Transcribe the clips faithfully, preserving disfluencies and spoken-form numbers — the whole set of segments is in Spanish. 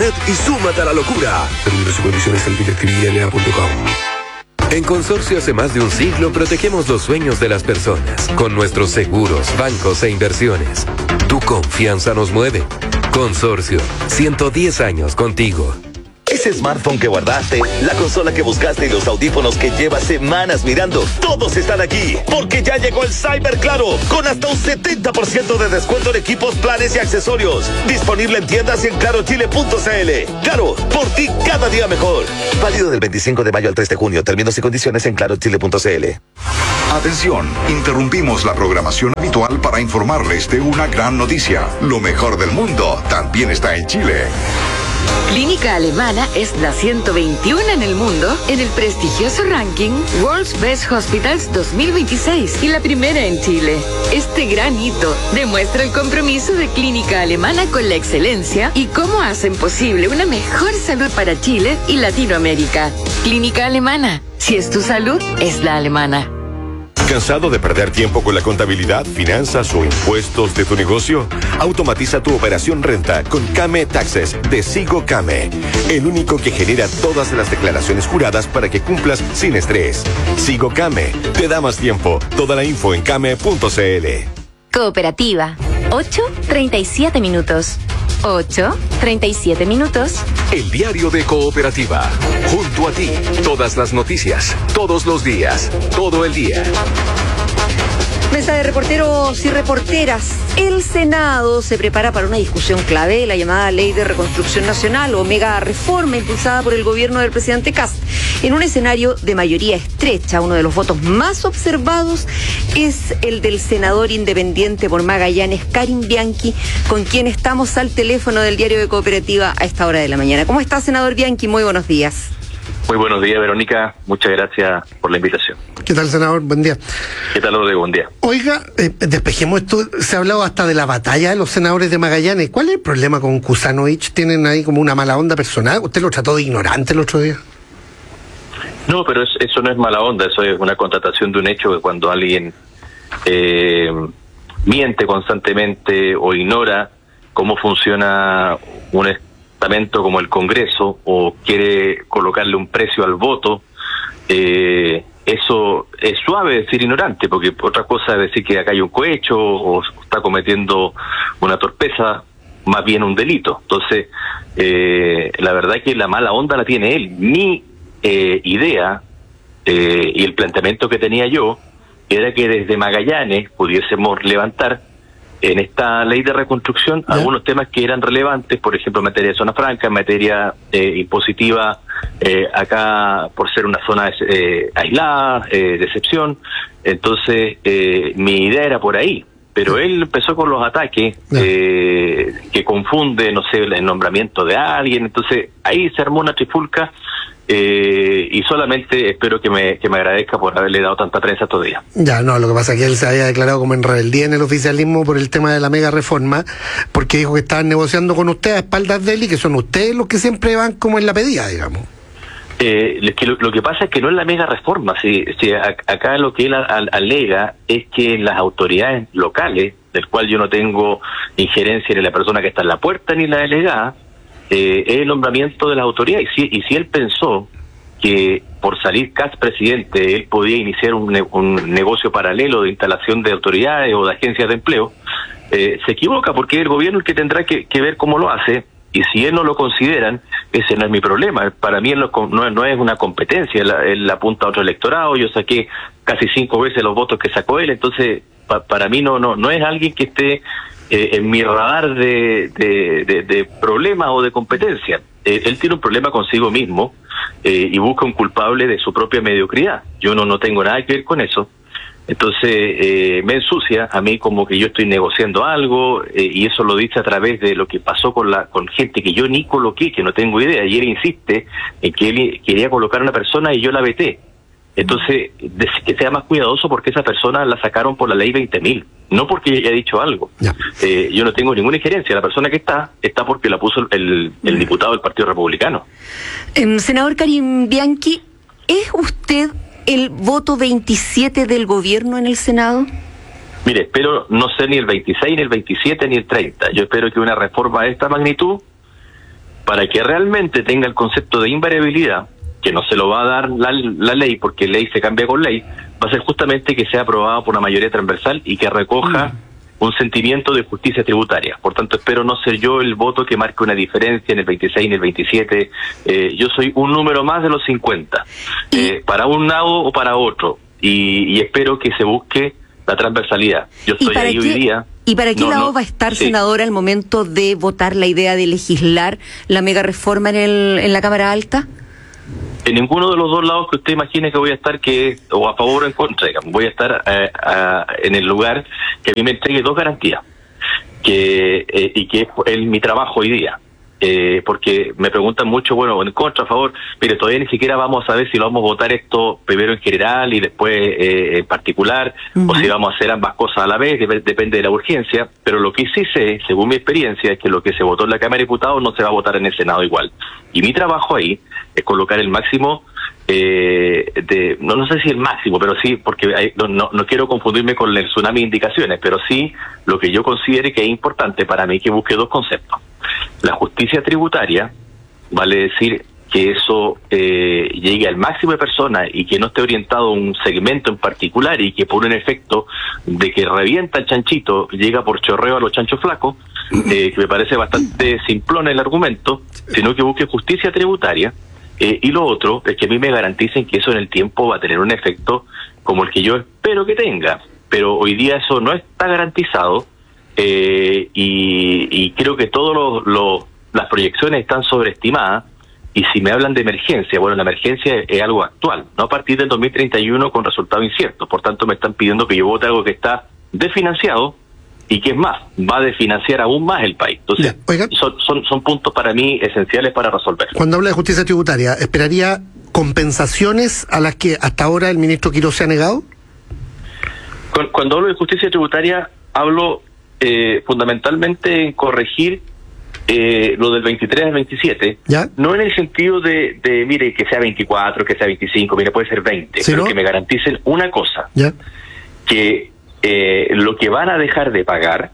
internet y súmate a la locura. Términos y condiciones en directividad N A punto com. En Consorcio hace más de un siglo protegemos los sueños de las personas con nuestros seguros, bancos e inversiones. Tu confianza nos mueve. Consorcio, ciento diez años contigo. Ese smartphone que guardaste, la consola que buscaste y los audífonos que llevas semanas mirando, todos están aquí, porque ya llegó el Cyber Claro, con hasta un setenta por ciento de descuento en equipos, planes y accesorios. Disponible en tiendas y en claro chile punto c l. Claro, por ti cada día mejor. Válido del veinticinco de mayo al tres de junio. Términos y condiciones en claro chile punto c l. Atención, interrumpimos la programación habitual para informarles de una gran noticia. Lo mejor del mundo también está en Chile. Clínica Alemana es la ciento veintiuno en el mundo en el prestigioso ranking World's Best Hospitals dos mil veintiséis y la primera en Chile. Este gran hito demuestra el compromiso de Clínica Alemana con la excelencia y cómo hacen posible una mejor salud para Chile y Latinoamérica. Clínica Alemana, si es tu salud, es la alemana. ¿Cansado de perder tiempo con la contabilidad, finanzas o impuestos de tu negocio? Automatiza tu operación renta con Came Taxes de Sigo Came, el único que genera todas las declaraciones juradas para que cumplas sin estrés. Sigo Came te da más tiempo. Toda la info en came punto c l. Cooperativa, ocho treinta y siete minutos. ocho treinta y siete minutos. El diario de Cooperativa. Junto a ti, todas las noticias, todos los días, todo el día. Mesa de reporteros y reporteras. El Senado se prepara para una discusión clave, la llamada Ley de Reconstrucción Nacional o mega reforma impulsada por el gobierno del presidente Kast. En un escenario de mayoría estrecha, uno de los votos más observados es el del senador independiente por Magallanes, Karim Bianchi, con quien estamos al teléfono del diario de Cooperativa a esta hora de la mañana. ¿Cómo está, senador Bianchi? Muy buenos días. Muy buenos días, Verónica. Muchas gracias por la invitación. ¿Qué tal, senador? Buen día. ¿Qué tal, Rodrigo? Buen día. Oiga, eh, despejemos esto. Se ha hablado hasta de la batalla de los senadores de Magallanes. ¿Cuál es el problema con Kuzanovich? ¿Tienen ahí como una mala onda personal? ¿Usted lo trató de ignorante el otro día? No, pero es, eso no es mala onda. Eso es una constatación de un hecho que cuando alguien eh, miente constantemente o ignora cómo funciona un estamento como el Congreso o quiere colocarle un precio al voto, eh, eso es suave decir ignorante, porque otra cosa es decir que acá hay un cohecho o está cometiendo una torpeza, más bien un delito. Entonces, eh, la verdad es que la mala onda la tiene él. Mi eh, idea eh, y el planteamiento que tenía yo era que desde Magallanes pudiésemos levantar en esta ley de reconstrucción ¿Ya? algunos temas que eran relevantes, por ejemplo, en materia de zona franca, en materia eh, impositiva, eh, acá por ser una zona eh, aislada, eh, de excepción. Entonces, eh, mi idea era por ahí, pero ¿Ya? él empezó con los ataques eh, que confunde, no sé, el nombramiento de alguien. Entonces, ahí se armó una trifulca. Eh, y solamente espero que me, que me agradezca por haberle dado tanta prensa estos días. Ya, no, lo que pasa es que él se había declarado como en rebeldía en el oficialismo por el tema de la mega reforma, porque dijo que estaban negociando con usted a espaldas de él y que son ustedes los que siempre van como en la pedida, digamos. Eh, es que lo, lo que pasa es que no es la mega reforma. Si, si a, acá lo que él a, a, alega es que las autoridades locales, del cual yo no tengo injerencia ni la persona que está en la puerta ni la delegada, Eh, es el nombramiento de las autoridades. Y si, y si él pensó que por salir Kast presidente él podía iniciar un, ne un negocio paralelo de instalación de autoridades o de agencias de empleo, eh, se equivoca, porque es el gobierno el que tendrá que, que ver cómo lo hace. Y si él no lo consideran, ese no es mi problema. Para mí no, no, no es una competencia. Él, él apunta a otro electorado. Yo saqué casi cinco veces los votos que sacó él. Entonces, pa, para mí no, no, no es alguien que esté Eh, en mi radar de, de, de, de problemas o de competencia. Eh, él tiene un problema consigo mismo eh, y busca un culpable de su propia mediocridad. Yo no, no tengo nada que ver con eso. Entonces eh, me ensucia a mí como que yo estoy negociando algo eh, y eso lo dice a través de lo que pasó con la con gente que yo ni coloqué, que no tengo idea. Y él insiste en que él quería colocar a una persona y yo la veté. Entonces, que sea más cuidadoso porque esa persona la sacaron por la ley veinte mil, no porque haya dicho algo. Eh, yo no tengo ninguna injerencia. La persona que está, está porque la puso el, el diputado del Partido Republicano. Eh, senador Karim Bianchi, ¿es usted el voto veintisiete del gobierno en el Senado? Mire, espero no ser ni el veintiséis, ni el veintisiete, ni el treinta. Yo espero que una reforma de esta magnitud para que realmente tenga el concepto de invariabilidad, que no se lo va a dar la, la ley, porque ley se cambia con ley, va a ser justamente que sea aprobado por una mayoría transversal y que recoja mm. un sentimiento de justicia tributaria. Por tanto, espero no ser yo el voto que marque una diferencia en el veintiséis, en el veintisiete. Eh, yo soy un número más de los cincuenta, eh, para un lado o para otro, y, y espero que se busque la transversalidad. Yo estoy ahí qué, hoy día. ¿Y para qué no, lado no, va a estar, sí. senadora, al momento de votar la idea de legislar la mega reforma en, el, en la Cámara Alta? En ninguno de los dos lados que usted imagine que voy a estar, que o a favor o en contra, digamos. Voy a estar eh, a, en el lugar que a mí me entregue dos garantías, que eh, y que es el, mi trabajo hoy día. Eh, porque me preguntan mucho, bueno, en contra, a favor. Mire, todavía ni siquiera vamos a saber si lo vamos a votar esto primero en general y después eh, en particular, uh-huh. o si vamos a hacer ambas cosas a la vez, dep- depende de la urgencia. Pero lo que sí sé, según mi experiencia, es que lo que se votó en la Cámara de Diputados no se va a votar en el Senado igual. Y mi trabajo ahí es colocar el máximo, eh, de no no sé si el máximo, pero sí, porque hay, no, no, no quiero confundirme con el tsunami de indicaciones, pero sí lo que yo considere que es importante para mí, que busque dos conceptos. La justicia tributaria, vale decir que eso eh, llegue al máximo de personas y que no esté orientado a un segmento en particular, y que por un efecto de que revienta el chanchito llega por chorreo a los chanchos flacos, eh, que me parece bastante simplón el argumento, sino que busque justicia tributaria. Eh, y lo otro es que a mí me garanticen que eso en el tiempo va a tener un efecto como el que yo espero que tenga, pero hoy día eso no está garantizado. Eh, y, y creo que todas los, los, las proyecciones están sobreestimadas. Y si me hablan de emergencia, bueno, la emergencia es, es algo actual, no a partir del dos mil treinta y uno con resultados inciertos. Por tanto, me están pidiendo que yo vote algo que está desfinanciado y que es más, va a desfinanciar aún más el país. Entonces, son, son, son puntos para mí esenciales para resolver. Cuando habla de justicia tributaria, ¿esperaría compensaciones a las que hasta ahora el ministro Quirós se ha negado? Cuando hablo de justicia tributaria, hablo eh, fundamentalmente en corregir eh, lo del veintitrés al veintisiete, ¿ya? No en el sentido de, de, mire, que sea veinticuatro, que sea veinticinco, mire, puede ser veinte, ¿sí, pero no? Que me garanticen una cosa, ¿ya? Que eh, lo que van a dejar de pagar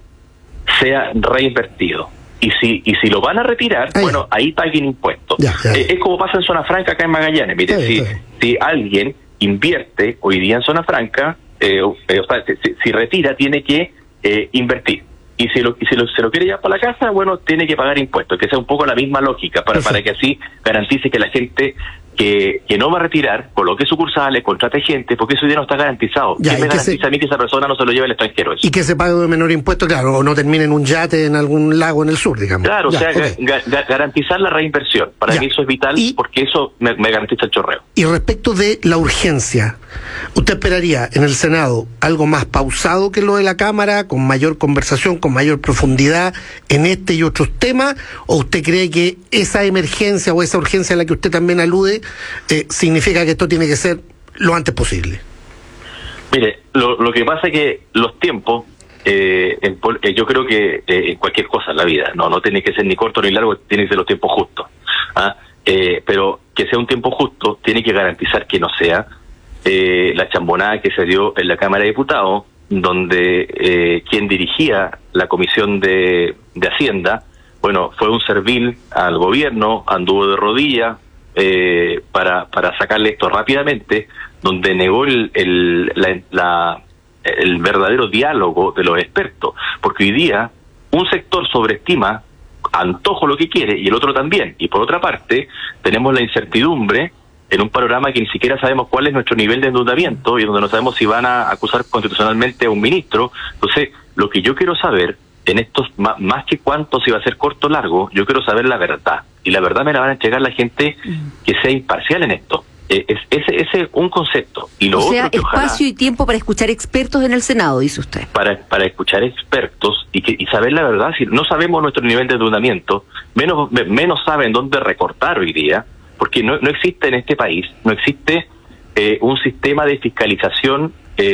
sea reinvertido. Y si y si lo van a retirar, ahí. bueno, ahí paguen impuestos. Ya, ya. Eh, es como pasa en Zona Franca acá en Magallanes. Mire, sí, si, sí. si alguien invierte hoy día en Zona Franca, eh, eh, o sea, si, si retira, tiene que eh, invertir. Y si, lo, y si lo, se lo quiere llevar para la casa, bueno, tiene que pagar impuestos, que sea un poco la misma lógica, para, para que así garantice que la gente que, que no va a retirar, coloque sucursales, contrate gente, porque eso ya no está garantizado. Ya, ¿Quién me garantiza se... a mí que esa persona no se lo lleve al extranjero? Eso? Y que se pague de menor impuesto, claro, o no termine en un yate en algún lago en el sur, digamos. Claro, ya, o sea, okay. ga, ga, garantizar la reinversión. Para ya. mí eso es vital, y, porque eso me, me garantiza el chorreo. Y respecto de la urgencia, ¿usted esperaría en el Senado algo más pausado que lo de la Cámara, con mayor conversación, con mayor profundidad en este y otros temas? ¿O usted cree que esa emergencia o esa urgencia a la que usted también alude eh, significa que esto tiene que ser lo antes posible? Mire, lo, lo que pasa es que los tiempos, eh, en, eh, yo creo que eh, en cualquier cosa en la vida, no no tiene que ser ni corto ni largo, tiene que ser los tiempos justos. ¿ah? Eh, pero que sea un tiempo justo, tiene que garantizar que no sea eh, la chambonada que se dio en la Cámara de Diputados, donde eh, quien dirigía la Comisión de, de Hacienda, bueno, fue un servil al gobierno, anduvo de rodillas eh, para para sacarle esto rápidamente, donde negó el, el, la, la, el verdadero diálogo de los expertos, porque hoy día un sector sobreestima, antojo lo que quiere, y el otro también, y por otra parte tenemos la incertidumbre en un panorama que ni siquiera sabemos cuál es nuestro nivel de endeudamiento y donde no sabemos si van a acusar constitucionalmente a un ministro. Entonces, lo que yo quiero saber en estos, más, más que cuánto, si va a ser corto o largo, yo quiero saber la verdad, y la verdad me la van a entregar la gente que sea imparcial en esto. Eh, es, ese es un concepto. Y lo o sea, otro que espacio ojalá, y tiempo para escuchar expertos en el Senado, dice usted. Para para escuchar expertos y que y saber la verdad. Si no sabemos nuestro nivel de endeudamiento, menos menos saben dónde recortar hoy día, porque no, no existe en este país, no existe eh, un sistema de fiscalización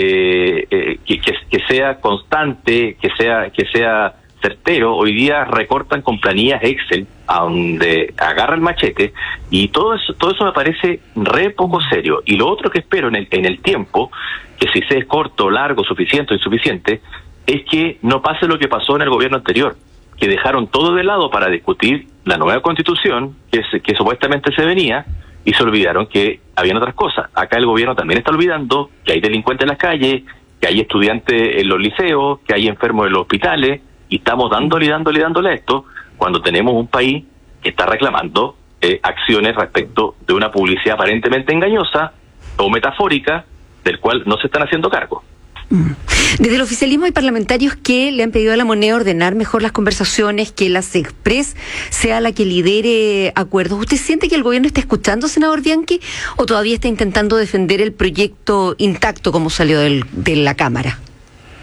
eh, eh, que, que, que sea constante, que sea que sea certero. Hoy día recortan con planillas Excel, a donde agarra el machete, y todo eso todo eso me parece re poco serio. Y lo otro que espero en el, en el tiempo, que si sea corto, largo, suficiente o insuficiente, es que no pase lo que pasó en el gobierno anterior, que dejaron todo de lado para discutir la nueva constitución que, se, que supuestamente se venía, y se olvidaron que habían otras cosas. Acá el gobierno también está olvidando que hay delincuentes en las calles, que hay estudiantes en los liceos, que hay enfermos en los hospitales, y estamos dándole y dándole y dándole a esto cuando tenemos un país que está reclamando eh, acciones respecto de una publicidad aparentemente engañosa o metafórica del cual no se están haciendo cargo. Desde el oficialismo hay parlamentarios que le han pedido a la Moneda ordenar mejor las conversaciones, que la Sexpress sea la que lidere acuerdos. ¿Usted siente que el gobierno está escuchando, senador Bianchi, o todavía está intentando defender el proyecto intacto como salió del, de la Cámara?